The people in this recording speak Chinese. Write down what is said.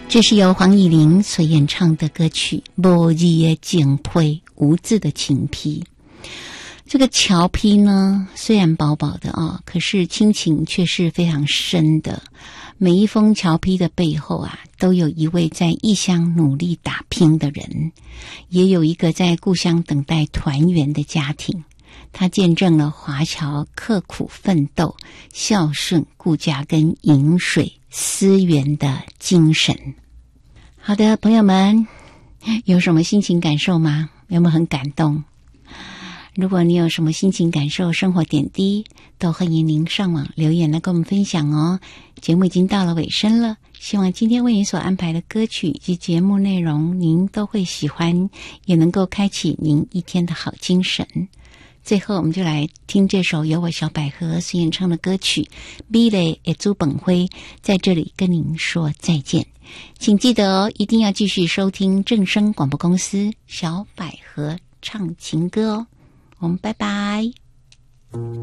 这是由黄乙玲所演唱的歌曲《无字的情批》，无字的情批。这个桥批呢，虽然薄薄的啊，可是亲情却是非常深的。每一封桥批的背后啊，都有一位在异乡努力打拼的人，也有一个在故乡等待团圆的家庭。他见证了华侨刻苦奋斗、孝顺顾家跟饮水思源的精神。好的，朋友们，有什么心情感受吗？有没有很感动？如果你有什么心情感受、生活点滴，都欢迎您上网留言来跟我们分享哦。节目已经到了尾声了，希望今天为您所安排的歌曲以及节目内容您都会喜欢，也能够开启您一天的好精神。最后我们就来听这首由我小百合所演唱的歌曲《美丽的祖本灰》，在这里跟您说再见。请记得哦，一定要继续收听正声广播公司小百合唱情歌哦。我们拜拜。